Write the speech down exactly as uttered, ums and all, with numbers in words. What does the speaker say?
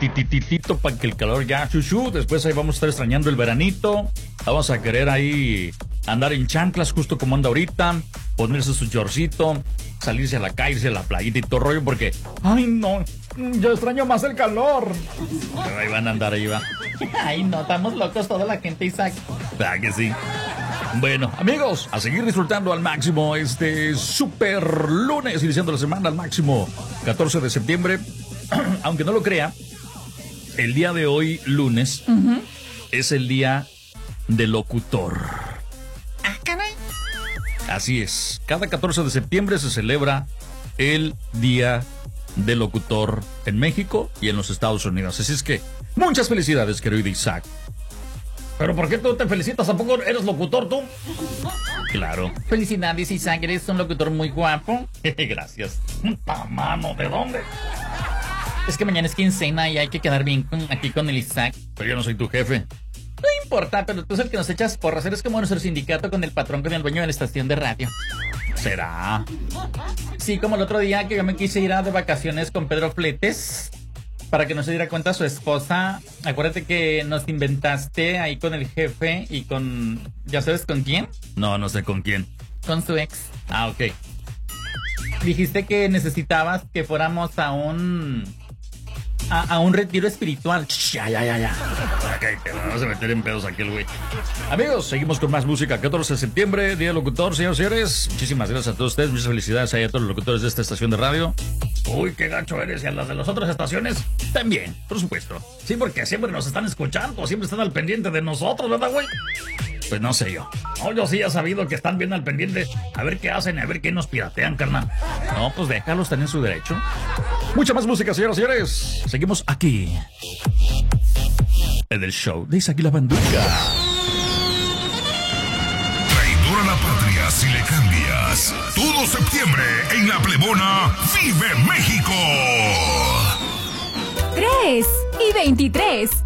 titititito para que el calor ya chuchu. Después ahí vamos a estar extrañando el veranito. Vamos a querer ahí andar en chanclas justo como anda ahorita, ponerse su chorcito, salirse a la calle, irse a la playita y todo rollo porque, ay no, yo extraño más el calor. Pero ahí van a andar, ahí va. Ay no, estamos locos toda la gente, Isaac. ¿Verdad que sí? Bueno, amigos, a seguir disfrutando al máximo este super lunes, iniciando la semana al máximo, catorce de septiembre. Aunque no lo crea, el día de hoy, lunes, uh-huh, es el día del locutor. Ah, caray. Así es, cada catorce de septiembre se celebra el día del locutor en México y en los Estados Unidos. Así es que, muchas felicidades, querido Isaac. ¿Pero por qué tú te felicitas? ¿A poco eres locutor tú? Claro. Felicidades, Isaac, eres un locutor muy guapo. Gracias. ¡Pa mano! ¿De dónde? Es que mañana es quincena y hay que quedar bien con, aquí con el Isaac. Pero yo no soy tu jefe. No importa, pero tú es el que nos echas porras. Eres como nuestro sindicato con el patrón, con el dueño de la estación de radio. ¿Será? Sí, como el otro día que yo me quise ir a de vacaciones con Pedro Fletes, para que no se diera cuenta su esposa. Acuérdate que nos inventaste ahí con el jefe y con... ¿Ya sabes con quién? No, no sé con quién. Con su ex. Ah, ok. Dijiste que necesitabas que fuéramos a un... A, a un retiro espiritual. Ya, ya, ya, ya. Ok, te vas a meter en pedos aquí el güey. Amigos, seguimos con más música. catorce de septiembre, Día del Locutor, señores y señores. Muchísimas gracias a todos ustedes. Muchas felicidades ahí a todos los locutores de esta estación de radio. Uy, qué gacho eres. Y a las de las otras estaciones también, por supuesto. Sí, porque siempre nos están escuchando, siempre están al pendiente de nosotros, ¿verdad, güey? Pues no sé yo. No, yo sí he sabido que están bien al pendiente. A ver qué hacen, a ver qué nos piratean, carnal. No, pues déjalos, están en su derecho. Mucha más música, señoras y señores. Seguimos aquí en el show de Isaac y la Banduca. Traidor a la patria si le cambias. Todo septiembre en La Plebona vive México. tres y veintitrés.